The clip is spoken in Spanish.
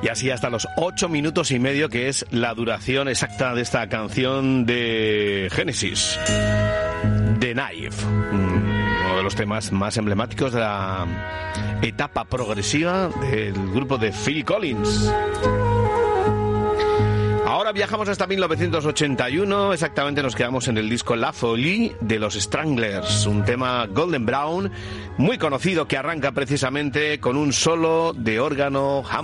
Y así hasta los 8 minutos y medio, que es la duración exacta de esta canción de Genesis, The Knife, uno de los temas más emblemáticos de la etapa progresiva del grupo de Phil Collins. Ahora viajamos hasta 1981, exactamente nos quedamos en el disco La Folie de los Stranglers, un tema Golden Brown muy conocido que arranca precisamente con un solo de órgano Hammond.